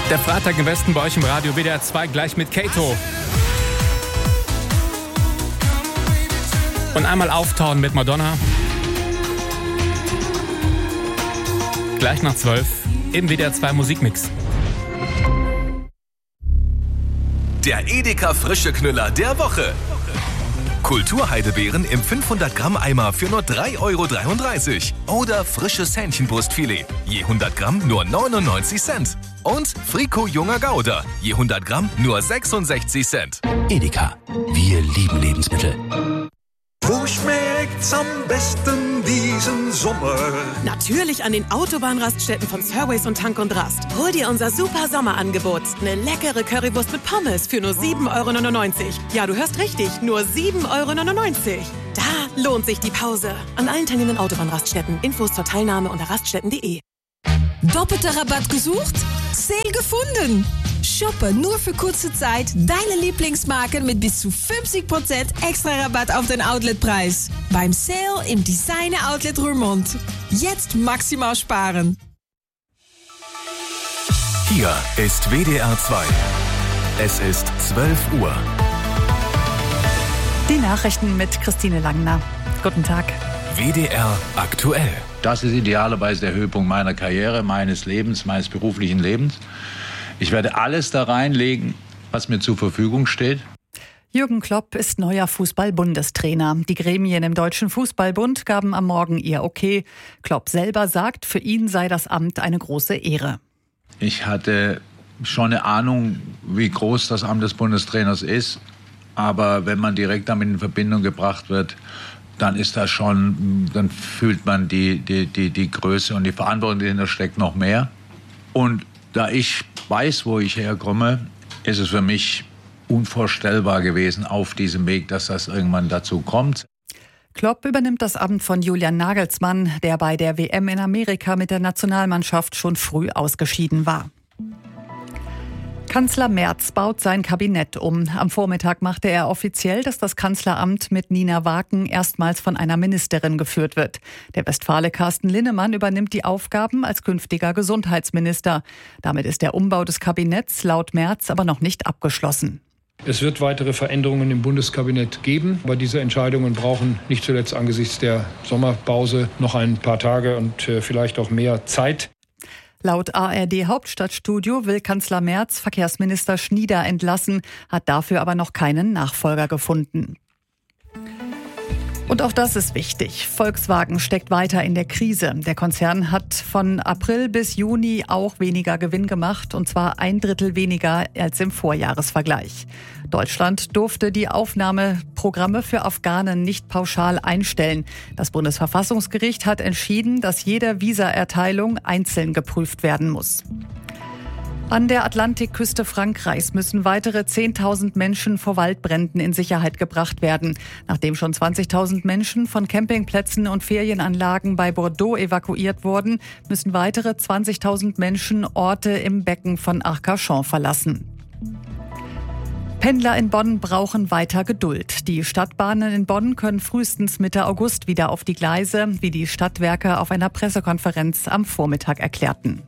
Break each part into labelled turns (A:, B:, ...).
A: Der Freitag im Westen bei euch im Radio WDR 2 gleich mit Kato. Und einmal auftauen mit Madonna. Gleich nach 12 im WDR 2 Musikmix.
B: Der Edeka Frische Knüller der Woche. Kulturheidebeeren im 500 Gramm Eimer für nur 3,33 € oder frisches Hähnchenbrustfilet, je 100 Gramm nur 99 Cent. Und Frico junger Gouda, je 100 Gramm nur 66 Cent.
C: Edeka, wir lieben Lebensmittel.
D: Wo schmeckt's am besten diesen Sommer?
E: Natürlich an den Autobahnraststätten von Surways und Tank und Rast. Hol dir unser super Sommerangebot. Eine leckere Currywurst mit Pommes für nur 7,99 €. Ja, du hörst richtig, nur 7,99 €. Da lohnt sich die Pause. An allen teilnehmenden Autobahnraststätten. Infos zur Teilnahme unter raststätten.de.
F: Doppelter Rabatt gesucht? Sale gefunden! Shoppe nur für kurze Zeit deine Lieblingsmarken mit bis zu 50% extra Rabatt auf den Outletpreis. Beim Sale im Designer Outlet Roermond. Jetzt maximal sparen.
B: Hier ist WDR 2. Es ist 12 Uhr.
G: Die Nachrichten mit Christine Langner. Guten Tag.
B: WDR aktuell.
H: Das ist idealerweise der Höhepunkt meiner Karriere, meines Lebens, meines beruflichen Lebens. Ich werde alles da reinlegen, was mir zur Verfügung steht.
G: Jürgen Klopp ist neuer Fußball-Bundestrainer. Die Gremien im Deutschen Fußballbund gaben am Morgen ihr Okay. Klopp selber sagt, für ihn sei das Amt eine große Ehre.
H: Ich hatte schon eine Ahnung, wie groß das Amt des Bundestrainers ist. Aber wenn man direkt damit in Verbindung gebracht wird, dann ist das schon, dann fühlt man die Größe und die Verantwortung, die dahinter steckt, noch mehr. Und da ich weiß, wo ich herkomme, ist es für mich unvorstellbar gewesen auf diesem Weg, dass das irgendwann dazu kommt.
G: Klopp übernimmt das Amt von Julian Nagelsmann, der bei der WM in Amerika mit der Nationalmannschaft schon früh ausgeschieden war. Kanzler Merz baut sein Kabinett um. Am Vormittag machte er offiziell, dass das Kanzleramt mit Nina Waken erstmals von einer Ministerin geführt wird. Der Westfale Carsten Linnemann übernimmt die Aufgaben als künftiger Gesundheitsminister. Damit ist der Umbau des Kabinetts laut Merz aber noch nicht abgeschlossen.
I: Es wird weitere Veränderungen im Bundeskabinett geben, aber diese Entscheidungen brauchen nicht zuletzt angesichts der Sommerpause noch ein paar Tage und vielleicht auch mehr Zeit.
G: Laut ARD Hauptstadtstudio will Kanzler Merz Verkehrsminister Schnieder entlassen, hat dafür aber noch keinen Nachfolger gefunden. Und auch das ist wichtig. Volkswagen steckt weiter in der Krise. Der Konzern hat von April bis Juni auch weniger Gewinn gemacht, und zwar 1/3 weniger als im Vorjahresvergleich. Deutschland durfte die Aufnahmeprogramme für Afghanen nicht pauschal einstellen. Das Bundesverfassungsgericht hat entschieden, dass jede Visaerteilung einzeln geprüft werden muss. An der Atlantikküste Frankreichs müssen weitere 10.000 Menschen vor Waldbränden in Sicherheit gebracht werden. Nachdem schon 20.000 Menschen von Campingplätzen und Ferienanlagen bei Bordeaux evakuiert wurden, müssen weitere 20.000 Menschen Orte im Becken von Arcachon verlassen. Pendler in Bonn brauchen weiter Geduld. Die Stadtbahnen in Bonn können frühestens Mitte August wieder auf die Gleise, wie die Stadtwerke auf einer Pressekonferenz am Vormittag erklärten.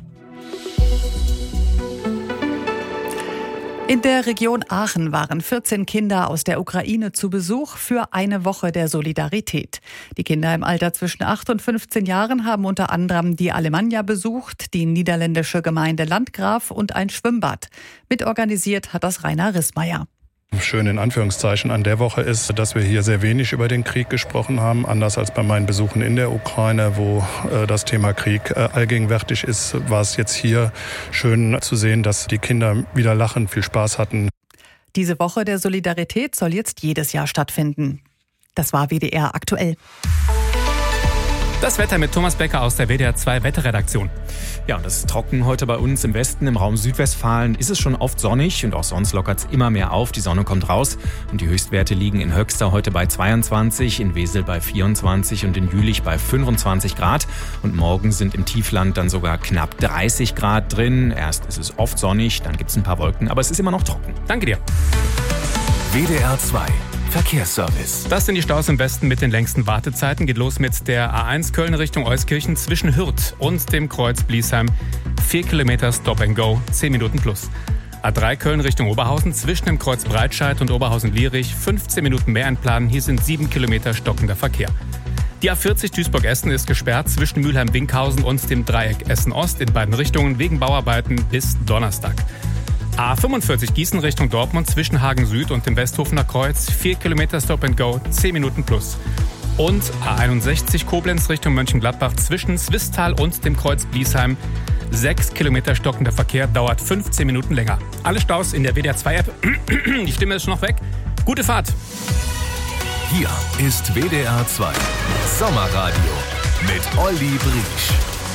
G: In der Region Aachen waren 14 Kinder aus der Ukraine zu Besuch für eine Woche der Solidarität. Die Kinder im Alter zwischen 8 und 15 Jahren haben unter anderem die Alemannia besucht, die niederländische Gemeinde Landgraf und ein Schwimmbad. Mitorganisiert hat das Rainer Rissmeier.
J: Schön in Anführungszeichen an der Woche ist, dass wir hier sehr wenig über den Krieg gesprochen haben. Anders als bei meinen Besuchen in der Ukraine, wo das Thema Krieg allgegenwärtig ist, war es jetzt hier schön zu sehen, dass die Kinder wieder lachen, viel Spaß hatten.
G: Diese Woche der Solidarität soll jetzt jedes Jahr stattfinden. Das war WDR aktuell.
A: Das Wetter mit Thomas Becker aus der WDR 2 Wetterredaktion.
K: Ja, und es ist trocken heute bei uns im Westen. Im Raum Südwestfalen ist es schon oft sonnig und auch sonst lockert es immer mehr auf. Die Sonne kommt raus und die Höchstwerte liegen in Höxter heute bei 22, in Wesel bei 24 und in Jülich bei 25 Grad. Und morgen sind im Tiefland dann sogar knapp 30 Grad drin. Erst ist es oft sonnig, dann gibt es ein paar Wolken, aber es ist immer noch trocken.
A: Danke dir.
B: WDR 2 Verkehrsservice.
A: Das sind die Staus im Westen mit den längsten Wartezeiten. Geht los mit der A1 Köln Richtung Euskirchen zwischen Hürth und dem Kreuz Bliesheim. 4 Kilometer Stop and Go, 10 Minuten plus. A3 Köln Richtung Oberhausen zwischen dem Kreuz Breitscheid und Oberhausen-Lierich 15 Minuten mehr einplanen. Hier sind 7 Kilometer stockender Verkehr. Die A40 Duisburg-Essen ist gesperrt zwischen Mülheim-Winkhausen und dem Dreieck Essen-Ost in beiden Richtungen wegen Bauarbeiten bis Donnerstag. A45 Gießen Richtung Dortmund zwischen Hagen Süd und dem Westhofener Kreuz 4 Kilometer Stop and Go, 10 Minuten plus. Und A61 Koblenz Richtung Mönchengladbach zwischen Swisttal und dem Kreuz Bliesheim 6 Kilometer stockender Verkehr, dauert 15 Minuten länger. Alle Staus in der WDR 2 App. Die Stimme ist schon noch weg. Gute Fahrt.
B: Hier ist WDR 2 Sommerradio mit Olli Briesch.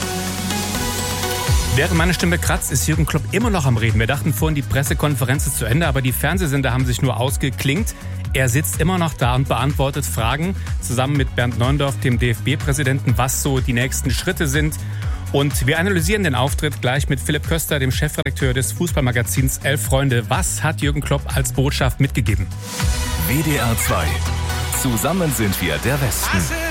A: Während meine Stimme kratzt, ist Jürgen Klopp immer noch am Reden. Wir dachten vorhin, die Pressekonferenz ist zu Ende, aber die Fernsehsender haben sich nur ausgeklingt. Er sitzt immer noch da und beantwortet Fragen, zusammen mit Bernd Neuendorf, dem DFB-Präsidenten, was so die nächsten Schritte sind. Und wir analysieren den Auftritt gleich mit Philipp Köster, dem Chefredakteur des Fußballmagazins 11 Freunde. Was hat Jürgen Klopp als Botschaft mitgegeben?
B: WDR 2. Zusammen sind wir der Westen.